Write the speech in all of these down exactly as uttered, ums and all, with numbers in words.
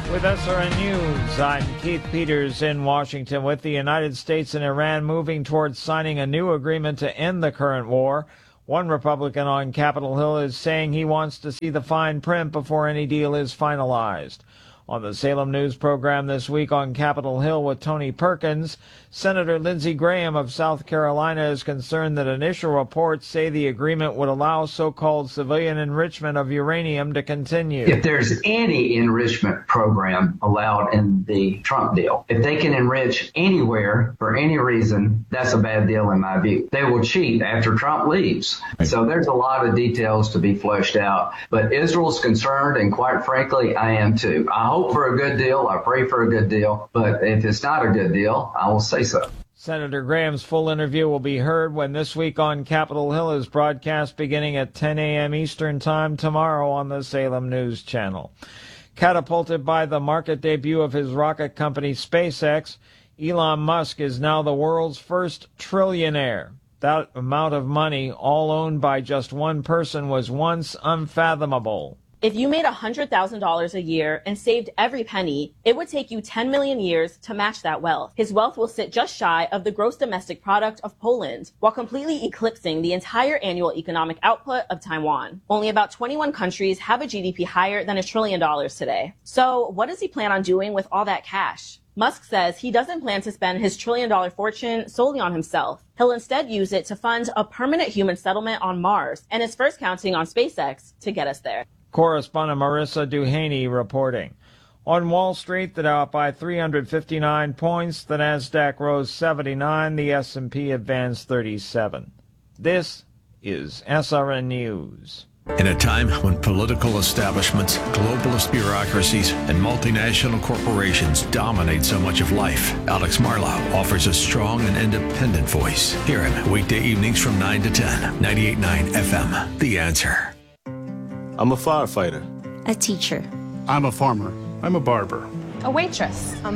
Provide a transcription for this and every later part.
With S R N News, I'm Keith Peters in Washington. With the United States and Iran moving towards signing a new agreement to end the current war, one Republican on Capitol Hill is saying he wants to see the fine print before any deal is finalized. On the Salem News program this week on Capitol Hill with Tony Perkins, Senator Lindsey Graham of South Carolina is concerned that initial reports say the agreement would allow so-called civilian enrichment of uranium to continue. If there's any enrichment program allowed in the Trump deal, if they can enrich anywhere for any reason, that's a bad deal in my view. They will cheat after Trump leaves. So there's a lot of details to be fleshed out. But Israel's concerned, and quite frankly, I am too. I hope for a good deal. I pray for a good deal. But if it's not a good deal, I will say so. Senator Graham's full interview will be heard when This Week on Capitol Hill is broadcast beginning at ten a.m. Eastern Time tomorrow on the Salem News Channel. Catapulted by the market debut of his rocket company SpaceX, Elon Musk is now the world's first trillionaire. That amount of money, all owned by just one person, was once unfathomable. If you made one hundred thousand dollars a year and saved every penny, it would take you ten million years to match that wealth. His wealth will sit just shy of the gross domestic product of Poland, while completely eclipsing the entire annual economic output of Taiwan. Only about twenty-one countries have a G D P higher than a trillion dollars today. So what does he plan on doing with all that cash? Musk says he doesn't plan to spend his trillion-dollar fortune solely on himself. He'll instead use it to fund a permanent human settlement on Mars, and is first counting on SpaceX to get us there. Correspondent Marissa Duhaney reporting. On Wall Street, the Dow up by three hundred fifty-nine points, the Nasdaq rose seventy-nine, the S and P advanced thirty-seven. This is S R N News. In a time when political establishments, globalist bureaucracies, and multinational corporations dominate so much of life, Alex Marlow offers a strong and independent voice. Hear him weekday evenings from nine to ten, ninety-eight point nine F M. The Answer. I'm a firefighter. A teacher. I'm a farmer. I'm a barber. A waitress. A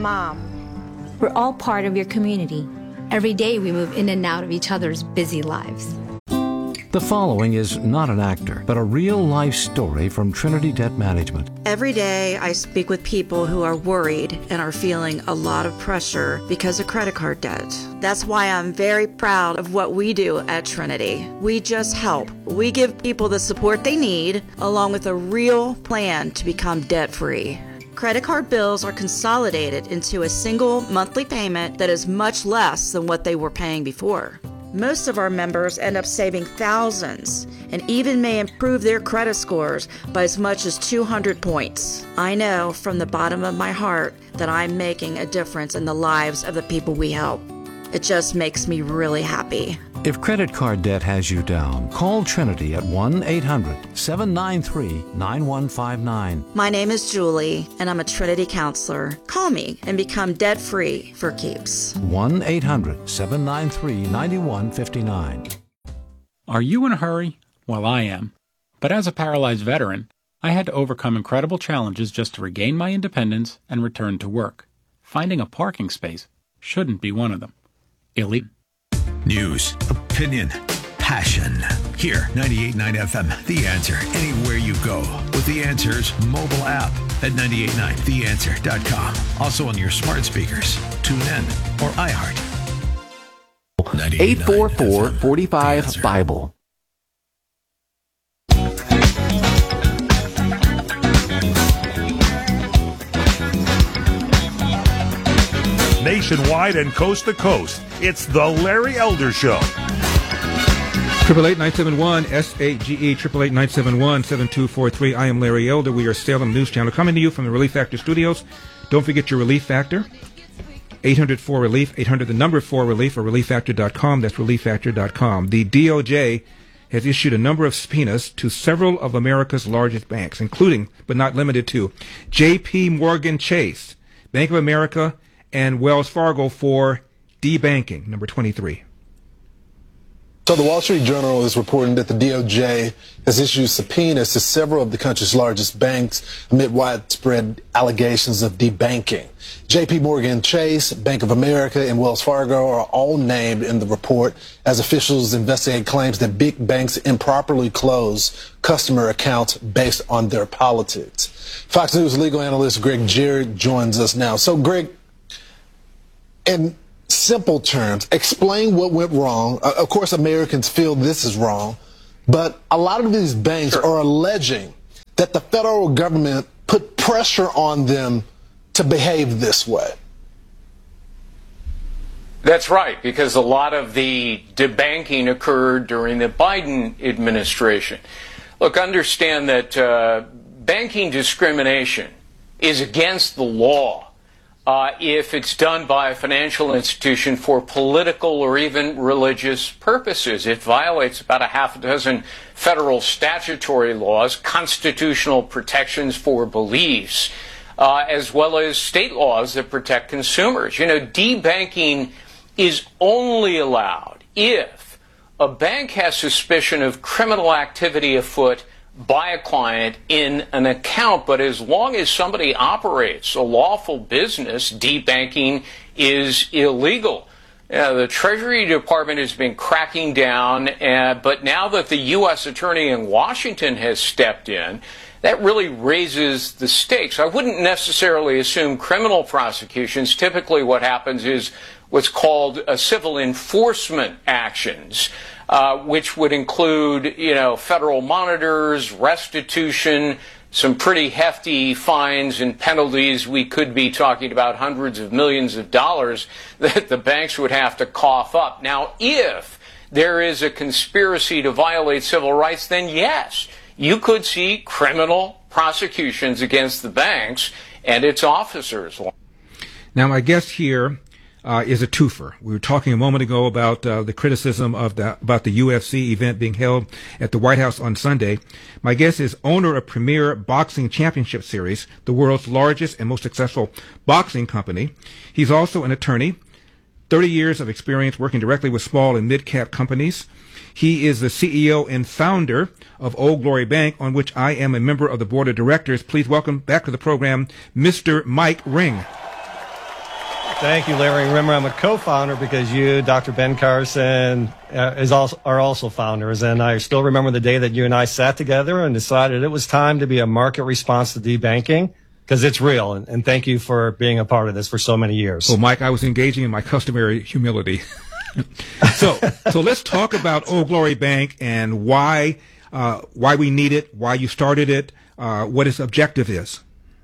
mom. We're all part of your community. Every day we move in and out of each other's busy lives. The following is not an actor, but a real-life story from Trinity Debt Management. Every day I speak with people who are worried and are feeling a lot of pressure because of credit card debt. That's why I'm very proud of what we do at Trinity. We just help. We give people the support they need, along with a real plan to become debt-free. Credit card bills are consolidated into a single monthly payment that is much less than what they were paying before. Most of our members end up saving thousands and even may improve their credit scores by as much as two hundred points. I know from the bottom of my heart that I'm making a difference in the lives of the people we help. It just makes me really happy. If credit card debt has you down, call Trinity at one eight hundred, seven nine three, nine one five nine. My name is Julie, and I'm a Trinity counselor. Call me and become debt-free for keeps. one eight hundred, seven nine three, nine one five nine. Are you in a hurry? Well, I am. But as a paralyzed veteran, I had to overcome incredible challenges just to regain my independence and return to work. Finding a parking space shouldn't be one of them. Elite. News, opinion, passion. Here, ninety-eight point nine F M, The Answer, anywhere you go. With The Answer's mobile app at ninety-eight point nine the answer dot com. Also on your smart speakers. Tune in or iHeart. eight four four, four five, Bible. Nationwide and coast to coast, it's the Larry Elder Show. Triple eight nine seven one S A G E triple eight nine seven one seven two four three. I am Larry Elder. We are Salem News Channel coming to you from the Relief Factor Studios. Don't forget your Relief Factor. eight hundred four relief, eight hundred the number four relief, or relief factor dot com. That's relief factor dot com. The D O J has issued a number of subpoenas to several of America's largest banks, including, but not limited to, J P Morgan Chase, Bank of America, and Wells Fargo for debanking, number twenty-three. So the Wall Street Journal is reporting that the D O J has issued subpoenas to several of the country's largest banks amid widespread allegations of debanking. J P Morgan Chase, Bank of America, and Wells Fargo are all named in the report as officials investigate claims that big banks improperly close customer accounts based on their politics. Fox News legal analyst Greg Jarrett joins us now. So, Greg, in simple terms, explain what went wrong. Uh, of course, Americans feel this is wrong, but a lot of these banks sure. are alleging that the federal government put pressure on them to behave this way. That's right, because a lot of the debanking occurred during the Biden administration. Look, understand that uh, banking discrimination is against the law uh, if it's done by a financial institution for political or even religious purposes. It violates about a half a dozen federal statutory laws, constitutional protections for beliefs, uh, as well as state laws that protect consumers. You know, debanking is only allowed if a bank has suspicion of criminal activity afoot by a client in an account. But as long as somebody operates a lawful business, debanking is illegal. Uh, the Treasury Department has been cracking down, uh, but now that the U S attorney in Washington has stepped in, that really raises the stakes. I wouldn't necessarily assume criminal prosecutions. Typically what happens is what's called a civil enforcement actions, uh, which would include, you know, federal monitors, restitution, some pretty hefty fines and penalties. We could be talking about hundreds of millions of dollars that the banks would have to cough up. Now, if there is a conspiracy to violate civil rights, then yes, you could see criminal prosecutions against the banks and its officers. Now, my guest here Uh, is a twofer. We were talking a moment ago about uh, the criticism of the about the U F C event being held at the White House on Sunday. My guest is owner of Premier Boxing Championship Series, the world's largest and most successful boxing company. He's also an attorney, thirty years of experience working directly with small and mid-cap companies. He is the C E O and founder of Old Glory Bank, on which I am a member of the board of directors. Please welcome back to the program, Mister Mike Ring. Thank you, Larry. Remember, I'm a co-founder because you, Doctor Ben Carson, uh, is also, are also founders. And I still remember the day that you and I sat together and decided it was time to be a market response to debanking, because it's real. And, and thank you for being a part of this for so many years. Well, Mike, I was engaging in my customary humility. so, so let's talk about Old Glory Bank and why, uh, why we need it, why you started it, uh, what its objective is.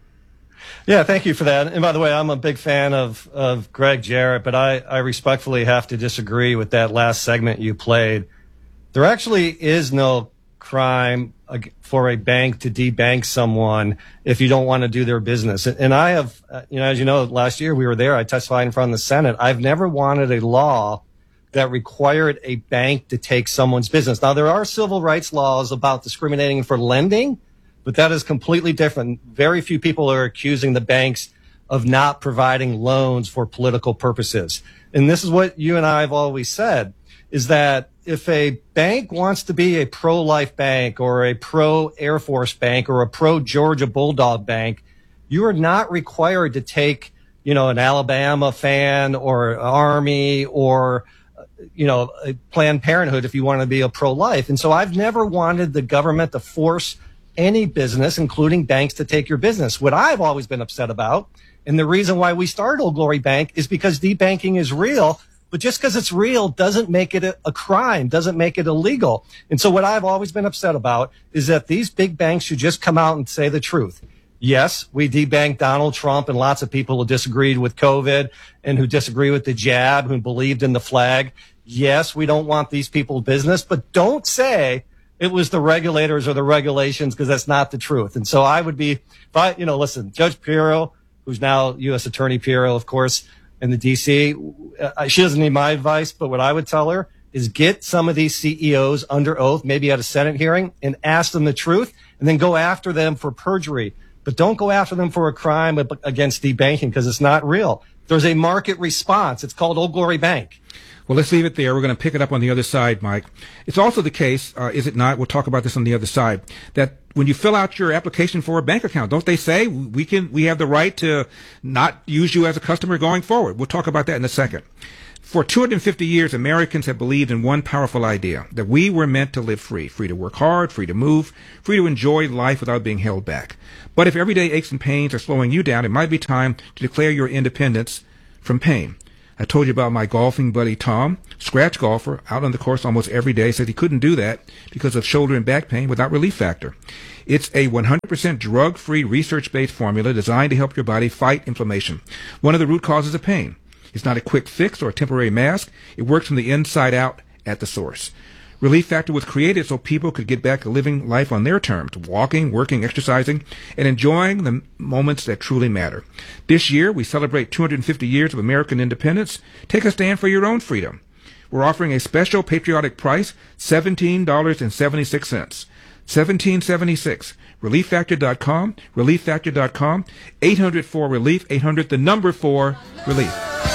Yeah, thank you for that. And by the way, I'm a big fan of, of Greg Jarrett, but I, I respectfully have to disagree with that last segment you played. There actually is no crime for a bank to debank someone if you don't want to do their business. And I have, you know, as you know, last year we were there, I testified in front of the Senate. I've never wanted a law that required a bank to take someone's business. Now, there are civil rights laws about discriminating for lending, but that is completely different. Very few people are accusing the banks of not providing loans for political purposes. And this is what you and I have always said, is that if a bank wants to be a pro-life bank or a pro-Air Force bank or a pro-Georgia Bulldog bank, you are not required to take, you know, an Alabama fan or Army or, you know, a Planned Parenthood if you want to be a pro-life. And so I've never wanted the government to force any business, including banks, to take your business. What I've always been upset about, and the reason why we started Old Glory Bank, is because debanking is real, but just because it's real doesn't make it a, a crime, doesn't make it illegal. And so what I've always been upset about is that these big banks should just come out and say the truth. Yes, we debanked Donald Trump and lots of people who disagreed with COVID and who disagree with the jab, who believed in the flag. Yes, we don't want these people's business, but don't say it was the regulators or the regulations, because that's not the truth. And so I would be, if I, you know, listen, Judge Pirro, who's now U S Attorney Pirro, of course, in the D C, uh, she doesn't need my advice, but what I would tell her is get some of these C E Os under oath, maybe at a Senate hearing, and ask them the truth, and then go after them for perjury. But don't go after them for a crime against debanking, because it's not real. There's a market response. It's called Old Glory Bank. Well, let's leave it there. We're going to pick it up on the other side, Mike. It's also the case, uh, is it not? We'll talk about this on the other side, that when you fill out your application for a bank account, don't they say we can, we have the right to not use you as a customer going forward? We'll talk about that in a second. For two hundred fifty years, Americans have believed in one powerful idea, that we were meant to live free, free to work hard, free to move, free to enjoy life without being held back. But if everyday aches and pains are slowing you down, it might be time to declare your independence from pain. I told you about my golfing buddy Tom, scratch golfer, out on the course almost every day, said he couldn't do that because of shoulder and back pain without Relief Factor. It's a one hundred percent drug-free, research-based formula designed to help your body fight inflammation, one of the root causes of pain. It's not a quick fix or a temporary mask. It works from the inside out at the source. Relief Factor was created so people could get back to living life on their terms, walking, working, exercising, and enjoying the moments that truly matter. This year, we celebrate two hundred fifty years of American independence. Take a stand for your own freedom. We're offering a special patriotic price, seventeen dollars and seventy-six cents. seventeen seventy-six. relief factor dot com, relief factor dot com, eight hundred four relief, eight hundred, the number four relief.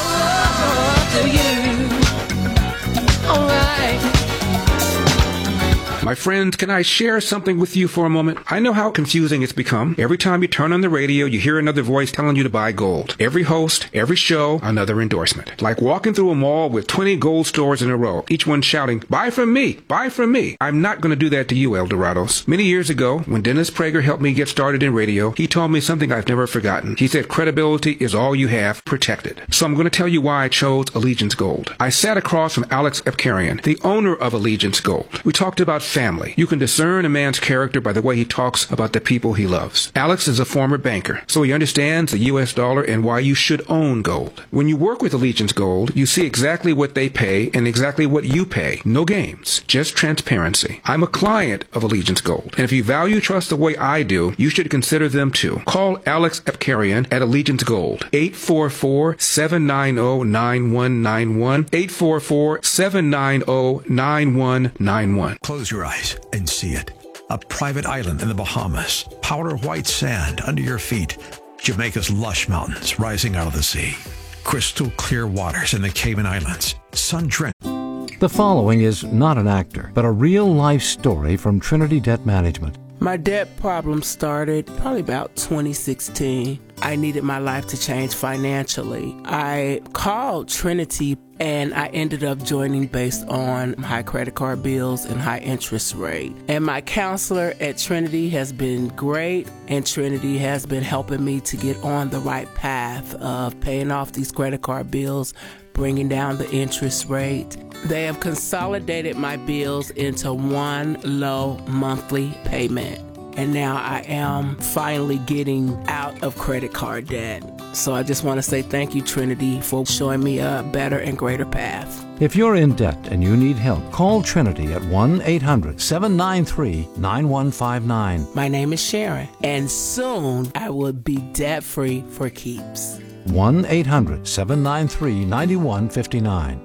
My friends, can I share something with you for a moment? I know how confusing it's become. Every time you turn on the radio, you hear another voice telling you to buy gold. Every host, every show, another endorsement. Like walking through a mall with twenty gold stores in a row, each one shouting, buy from me, buy from me. I'm not going to do that to you, El Dorados. Many years ago, when Dennis Prager helped me get started in radio, he told me something I've never forgotten. He said, credibility is all you have, protected. So I'm going to tell you why I chose Allegiance Gold. I sat across from Alex Epkarian, the owner of Allegiance Gold. We talked about family. You can discern a man's character by the way he talks about the people he loves. Alex is a former banker, so he understands the U S dollar and why you should own gold. When you work with Allegiance Gold, you see exactly what they pay and exactly what you pay. No games, just transparency. I'm a client of Allegiance Gold, and if you value trust the way I do, you should consider them too. Call Alex Epkarian at Allegiance Gold, eight four four, seven nine zero, nine one nine one, eight four four, seven nine zero, nine one nine one. Close your eyes and see it. A private island in the Bahamas, powder white sand under your feet, Jamaica's lush mountains rising out of the sea, crystal clear waters in the Cayman Islands, sun-drenched. The following is not an actor, but a real-life story from Trinity Debt Management. My debt problem started probably about twenty sixteen. I needed my life to change financially. I called Trinity and I ended up joining based on high credit card bills and high interest rate. And my counselor at Trinity has been great, and Trinity has been helping me to get on the right path of paying off these credit card bills, bringing down the interest rate. They have consolidated my bills into one low monthly payment. And now I am finally getting out of credit card debt. So I just want to say thank you, Trinity, for showing me a better and greater path. If you're in debt and you need help, call Trinity at one eight hundred, seven nine three, nine one five nine. My name is Sharon, and soon I will be debt-free for keeps. one eight hundred, seven nine three, nine one five nine.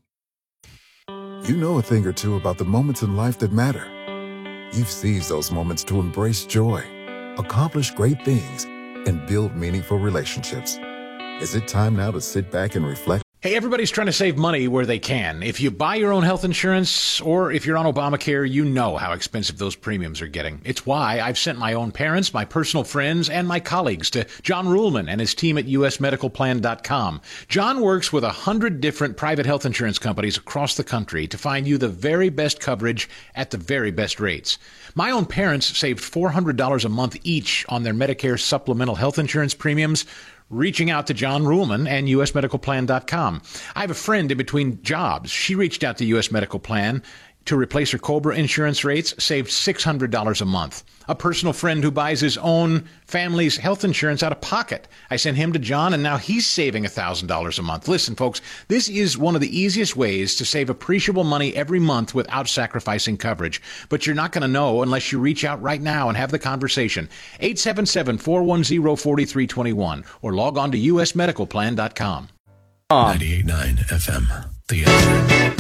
You know a thing or two about the moments in life that matter. You've seized those moments to embrace joy, accomplish great things, and build meaningful relationships. Is it time now to sit back and reflect? Hey, everybody's trying to save money where they can. If you buy your own health insurance, or if you're on Obamacare, you know how expensive those premiums are getting. It's why I've sent my own parents, my personal friends, and my colleagues to John Ruhlman and his team at U S medical plan dot com. John works with a hundred different private health insurance companies across the country to find you the very best coverage at the very best rates. My own parents saved four hundred dollars a month each on their Medicare supplemental health insurance premiums, reaching out to John Ruhlman and U S medical plan dot com. I have a friend in between jobs. She reached out to U S Medical Plan to replace her COBRA insurance rates, saved six hundred dollars a month. A personal friend who buys his own family's health insurance out of pocket. I sent him to John, and now he's saving one thousand dollars a month. Listen, folks, this is one of the easiest ways to save appreciable money every month without sacrificing coverage. But you're not going to know unless you reach out right now and have the conversation. eight seven seven, four one zero, four three two one or log on to U S medical plan dot com. ninety-eight point nine F M, The Answer.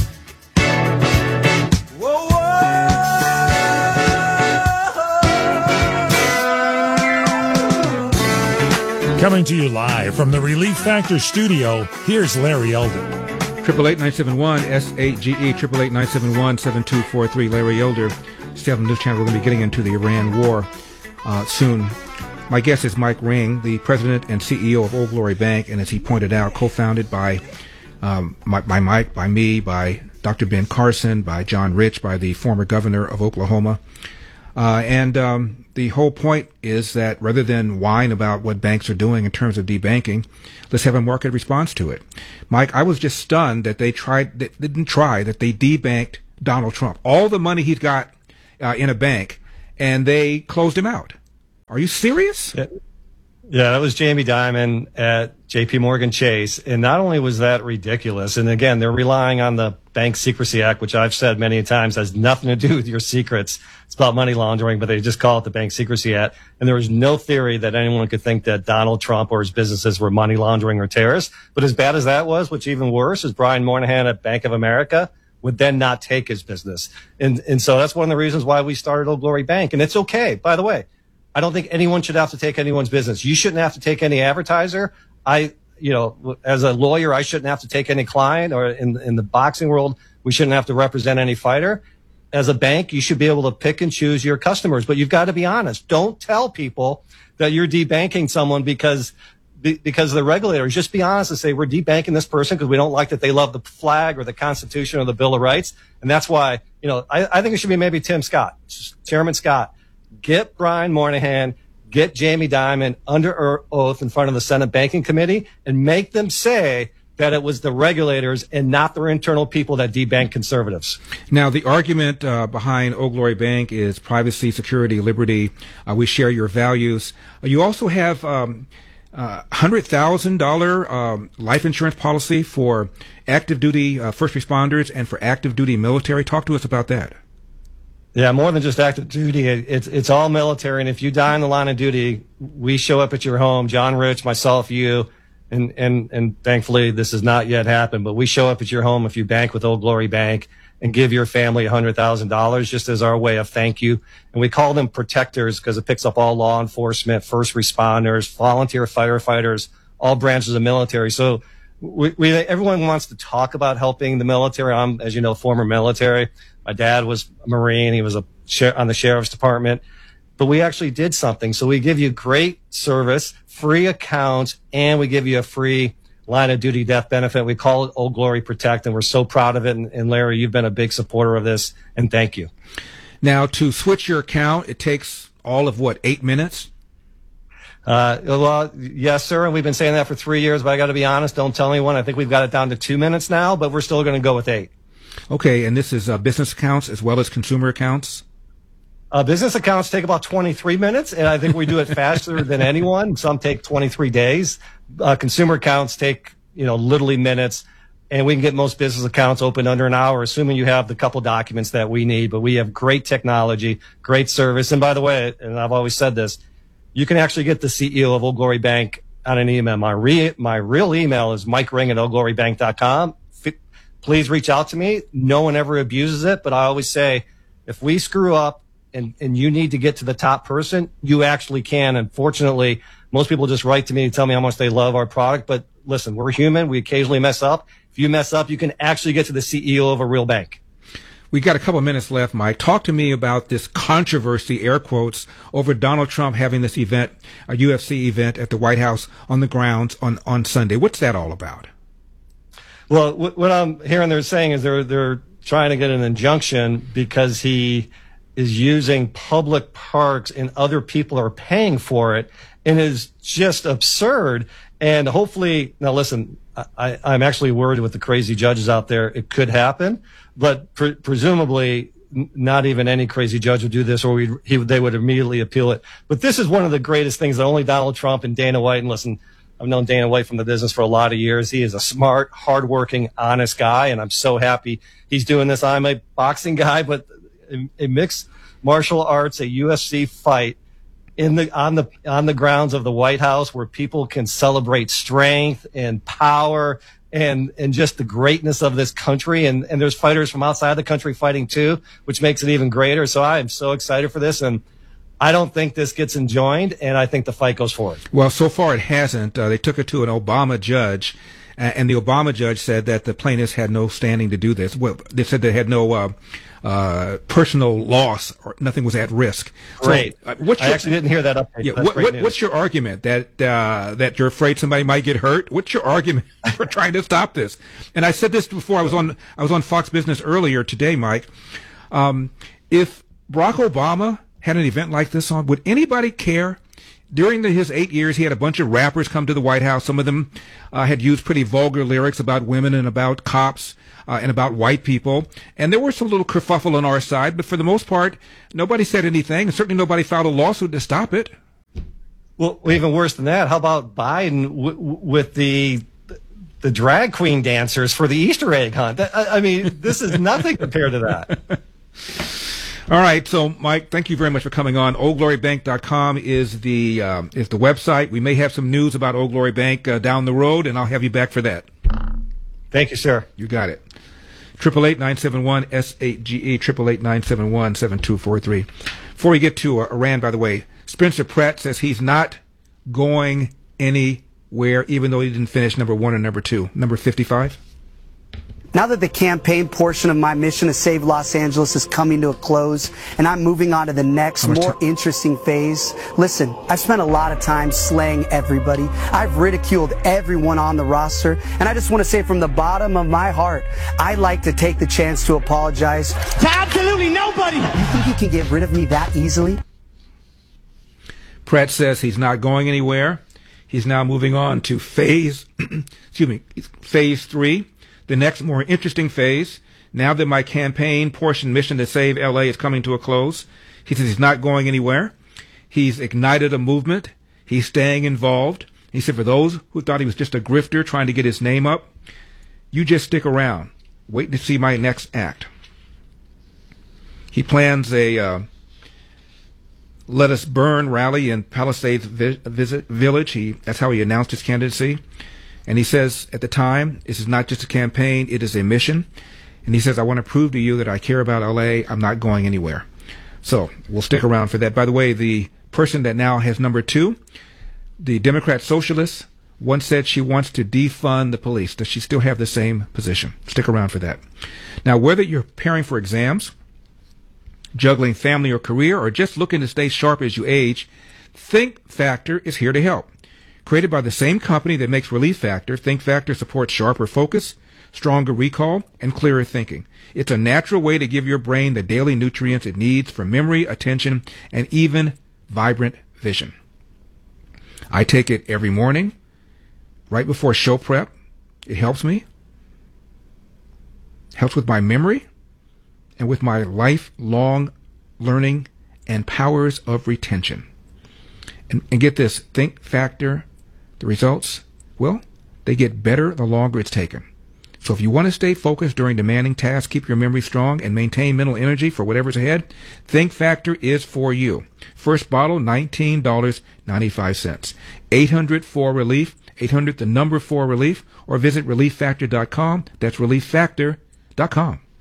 Coming to you live from the Relief Factor studio, here's Larry Elder. Triple eight nine seven one S A G E triple eight nine seven one seven two four three. Larry Elder, Salem News Channel. We're going to be getting into the Iran war uh, soon. My guest is Mike Ring, the president and C E O of Old Glory Bank, and as he pointed out, co-founded by um, my, by Mike, by me, by Doctor Ben Carson, by John Rich, by the former governor of Oklahoma. Uh, and um, the whole point is that rather than whine about what banks are doing in terms of debanking, let's have a market response to it. Mike, I was just stunned that they tried, they didn't try, that they debanked Donald Trump. All the money he's got uh, in a bank, and they closed him out. Are you serious? Yeah. Yeah, that was Jamie Dimon at J P Morgan Chase. And not only was that ridiculous, and again, they're relying on the Bank Secrecy Act, which I've said many times has nothing to do with your secrets. It's about money laundering, but they just call it the Bank Secrecy Act. And there was no theory that anyone could think that Donald Trump or his businesses were money laundering or terrorists. But as bad as that was, what's even worse is Brian Moynihan at Bank of America would then not take his business. And, and so that's one of the reasons why we started Old Glory Bank. And it's okay, by the way. I don't think anyone should have to take anyone's business. You shouldn't have to take any advertiser. I, you know, as a lawyer, I shouldn't have to take any client, or in, in the boxing world, we shouldn't have to represent any fighter. As a bank, you should be able to pick and choose your customers, but you've got to be honest. Don't tell people that you're debanking someone because, because of the regulators. Just be honest and say, we're debanking this person because we don't like that they love the flag or the Constitution or the Bill of Rights. And that's why, you know, I, I think it should be maybe Tim Scott, Chairman Scott. Get Brian Moynihan, get Jamie Dimon under oath in front of the Senate Banking Committee and make them say that it was the regulators and not their internal people that debanked conservatives. Now, the argument uh, behind Old Glory Bank is privacy, security, liberty. Uh, we share your values. Uh, you also have um, uh, one hundred thousand dollars um, life insurance policy for active duty uh, first responders and for active duty military. Talk to us about that. Yeah, more than just active duty. It's it's all military. And if you die in the line of duty, we show up at your home, John Rich, myself, you, and, and, and thankfully this has not yet happened, but we show up at your home if you bank with Old Glory Bank and give your family one hundred thousand dollars just as our way of thank you. And we call them protectors because it picks up all law enforcement, first responders, volunteer firefighters, all branches of military. So we, we everyone wants to talk about helping the military. I'm, as you know, former military. My dad was a Marine. He was a sheriff on the sheriff's department. But we actually did something. So we give you great service, free accounts, and we give you a free line of duty death benefit. We call it Old Glory Protect, and we're so proud of it. And, and Larry, you've been a big supporter of this, and thank you. Now, to switch your account, it takes all of, what, eight minutes? Uh, well, yes, sir. And we've been saying that for three years, but I got to be honest. Don't tell anyone. I think we've got it down to two minutes now, but we're still going to go with eight. Okay, and this is uh, business accounts as well as consumer accounts? Uh, business accounts take about twenty-three minutes, and I think we do it faster than anyone. Some take twenty-three days. Uh, consumer accounts take, you know, literally minutes, and we can get most business accounts open under an hour, assuming you have the couple documents that we need. But we have great technology, great service. And by the way, and I've always said this, you can actually get the C E O of Old Glory Bank on an email. My, re- my real email is mike ring at old glory bank dot com. Please reach out to me. No one ever abuses it, but I always say, if we screw up and, and you need to get to the top person, you actually can. Unfortunately, most people just write to me and tell me how much they love our product. But listen, we're human. We occasionally mess up. If you mess up, you can actually get to the C E O of a real bank. We got a couple of minutes left, Mike. Talk to me about this controversy, air quotes, over Donald Trump having this event, a U F C event at the White House on the grounds on, on Sunday. What's that all about? Well, what I'm hearing they're saying is they're they're trying to get an injunction because he is using public parks and other people are paying for it, and is just absurd. And hopefully, now listen, I, I'm actually worried with the crazy judges out there. It could happen, but pre- presumably not even any crazy judge would do this, or we'd, he, they would immediately appeal it. But this is one of the greatest things that only Donald Trump and Dana White, and listen, I've known Dana White from the business for a lot of years. He is a smart, hardworking, honest guy, and I'm so happy he's doing this. I'm a boxing guy, but a mixed martial arts, a U F C fight in the on the on the grounds of the White House, where people can celebrate strength and power and and just the greatness of this country. And and there's fighters from outside the country fighting too, which makes it even greater. So I am so excited for this. And I don't think this gets enjoined, and I think the fight goes forward. Well, so far it hasn't. Uh, they took it to an Obama judge, uh, and the Obama judge said that the plaintiffs had no standing to do this. Well, they said they had no uh, uh, personal loss, or nothing was at risk. Great. So, uh, what's I your, actually didn't hear that update. Yeah, That's what, great what, news. what's your argument? That uh, that you're afraid somebody might get hurt? What's your argument for trying to stop this? And I said this before. I was on I was on Fox Business earlier today, Mike. Um, if Barack Obama had an event like this on, would anybody care? During the, his eight years, he had a bunch of rappers come to the White House. Some of them uh, had used pretty vulgar lyrics about women and about cops uh, and about white people. And there was some little kerfuffle on our side, but for the most part, nobody said anything, and certainly nobody filed a lawsuit to stop it. Well, even worse than that, how about Biden w- w- with the the drag queen dancers for the Easter egg hunt? I, I mean, this is nothing compared to that. All right, so Mike, thank you very much for coming on. old glory bank dot com is the um, is the website. We may have some news about Old Glory Bank uh, down the road, and I'll have you back for that. Thank you, sir. You got it. Triple eight nine seven one S eight G E triple eight nine seven one seven two four three. Before we get to uh, Iran, by the way, Spencer Pratt says he's not going anywhere, even though he didn't finish number one or number two. Number fifty-five. Now that the campaign portion of my mission to save Los Angeles is coming to a close and I'm moving on to the next, more t- interesting phase, listen, I've spent a lot of time slaying everybody. I've ridiculed everyone on the roster, and I just want to say from the bottom of my heart, I'd like to take the chance to apologize to absolutely nobody. You think you can get rid of me that easily? Pratt says he's not going anywhere. He's now moving on to phase, excuse me, phase three. The next more interesting phase, now that my campaign portion mission to save L A is coming to a close. He says he's not going anywhere. He's ignited a movement. He's staying involved. He said for those who thought he was just a grifter trying to get his name up, you just stick around. Wait to see my next act. He plans a uh, Let Us Burn rally in Palisades vi- visit Village. He, that's how he announced his candidacy. And he says, at the time, this is not just a campaign, it is a mission. And he says, I want to prove to you that I care about L A. I'm not going anywhere. So we'll stick around for that. By the way, the person that now has number two, the Democrat Socialist, once said she wants to defund the police. Does she still have the same position? Stick around for that. Now, whether you're preparing for exams, juggling family or career, or just looking to stay sharp as you age, Think Factor is here to help. Created by the same company that makes Relief Factor, Think Factor supports sharper focus, stronger recall, and clearer thinking. It's a natural way to give your brain the daily nutrients it needs for memory, attention, and even vibrant vision. I take it every morning, right before show prep. It helps me. Helps with my memory and with my lifelong learning and powers of retention. And, and get this, Think Factor, the results, well, they get better the longer it's taken. So if you want to stay focused during demanding tasks, keep your memory strong, and maintain mental energy for whatever's ahead, Think Factor is for you. First bottle, nineteen dollars and ninety-five cents. eight hundred four relief, eight hundred the number four relief, or visit relief factor dot com. That's relief factor dot com.